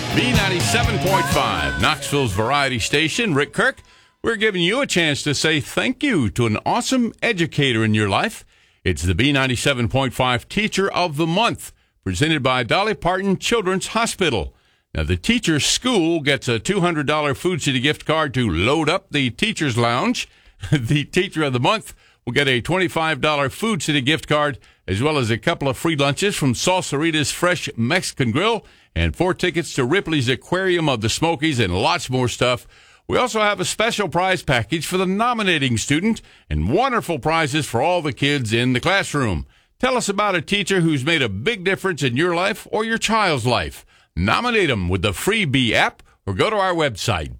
B97.5, Knoxville's variety station. Rick Kirk, we're giving you a chance to say thank you to an awesome educator in your life. It's the B97.5 Teacher of the Month, presented by Dolly Parton Children's Hospital. Now, the Teacher's School gets a $200 Food City gift card to load up the Teacher's Lounge. The Teacher of the Month will get a $25 Food City gift card, as well as a couple of free lunches from Salsarita's Fresh Mexican Grill, and 4 tickets to Ripley's Aquarium of the Smokies, and lots more stuff. We also have a special prize package for the nominating student and wonderful prizes for all the kids in the classroom. Tell us about a teacher who's made a big difference in your life or your child's life. Nominate them with the free B app or go to our website,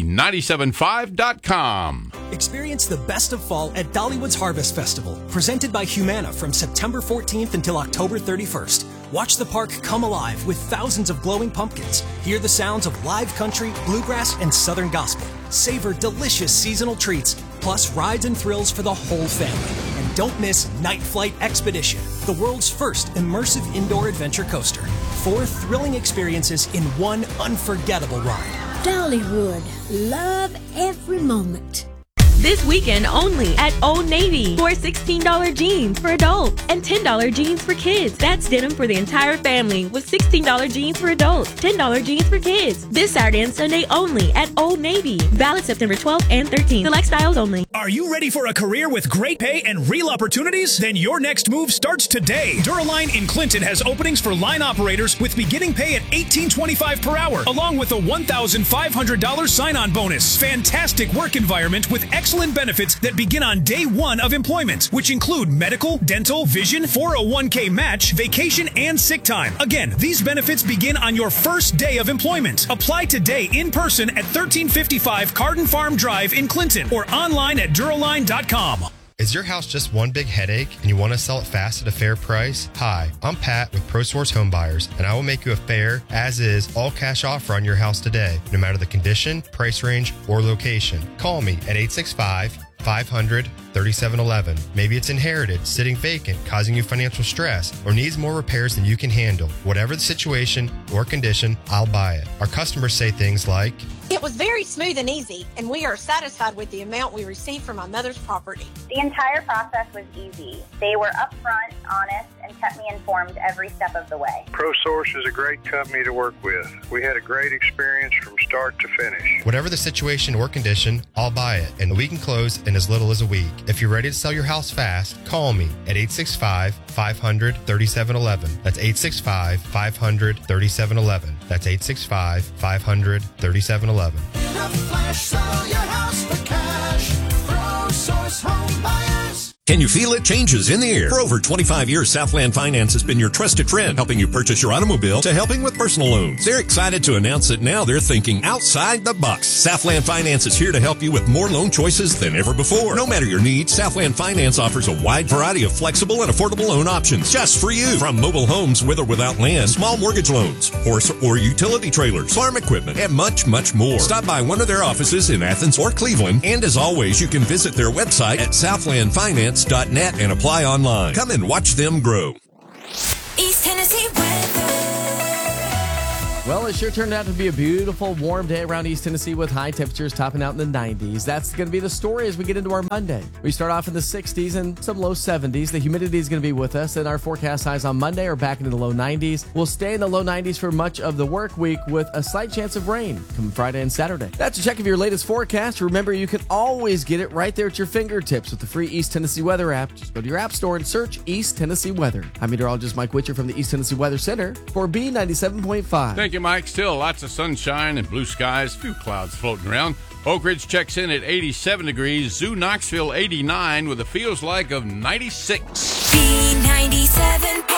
b975.com. Experience the best of fall at Dollywood's Harvest Festival, presented by Humana from September 14th until October 31st. Watch the park come alive with thousands of glowing pumpkins. Hear the sounds of live country, bluegrass, and southern gospel. Savor delicious seasonal treats, plus rides and thrills for the whole family. And don't miss Night Flight Expedition, the world's first immersive indoor adventure coaster. 4 thrilling experiences in one unforgettable ride. Dollywood, love every moment. This weekend only at Old Navy for $16 jeans for adults and $10 jeans for kids. That's denim for the entire family with $16 jeans for adults, $10 jeans for kids. This Saturday and Sunday only at Old Navy. Valid September 12th and 13th. Select styles only. Are you ready for a career with great pay and real opportunities? Then your next move starts today. Duraline in Clinton has openings for line operators with beginning pay at $18.25 per hour, along with a $1,500 sign-on bonus. Fantastic work environment with excellent benefits that begin on day 1 of employment, which include medical, dental, vision, 401k match, vacation, and sick time. Again, these benefits begin on your first day of employment. Apply today in person at 1355 Carden Farm Drive in Clinton or online at Duraline.com. Is your house just one big headache and you want to sell it fast at a fair price? Hi, I'm Pat with ProSource Home Buyers, and I will make you a fair, as-is, all-cash offer on your house today, no matter the condition, price range, or location. Call me at 865-500-3711. Maybe it's inherited, sitting vacant, causing you financial stress, or needs more repairs than you can handle. Whatever the situation or condition, I'll buy it. Our customers say things like, "It was very smooth and easy, and we are satisfied with the amount we received from my mother's property." The entire process was easy. They were upfront, honest, and kept me informed every step of the way. ProSource is a great company to work with. We had a great experience from start to finish. Whatever the situation or condition, I'll buy it, and we can close in as little as a week. If you're ready to sell your house fast, call me at 865-500-3711. That's 865-500-3711. That's 865-500-3711. In a flash, sell your house for cash. ProSource Home Buyers. Can you feel it? Changes in the air. For over 25 years, Southland Finance has been your trusted friend, helping you purchase your automobile to helping with personal loans. They're excited to announce that now they're thinking outside the box. Southland Finance is here to help you with more loan choices than ever before. No matter your needs, Southland Finance offers a wide variety of flexible and affordable loan options just for you. From mobile homes with or without land, small mortgage loans, horse or utility trailers, farm equipment, and much, much more. Stop by one of their offices in Athens or Cleveland, and as always, you can visit their website at southlandfinance.net and apply online. Come and watch them grow. East Tennessee weather. Well, it sure turned out to be a beautiful, warm day around East Tennessee with high temperatures topping out in the 90s. That's going to be the story as we get into our Monday. We start off in the 60s and some low 70s. The humidity is going to be with us, and our forecast highs on Monday are back into the low 90s. We'll stay in the low 90s for much of the work week with a slight chance of rain come Friday and Saturday. That's a check of your latest forecast. Remember, you can always get it right there at your fingertips with the free East Tennessee Weather app. Just go to your app store and search East Tennessee Weather. I'm meteorologist Mike Witcher from the East Tennessee Weather Center for B97.5. Thank you, Mike. Still lots of sunshine and blue skies, few clouds floating around. Oak Ridge checks in at 87 degrees. Zoo Knoxville 89 with a feels like of 96. B97.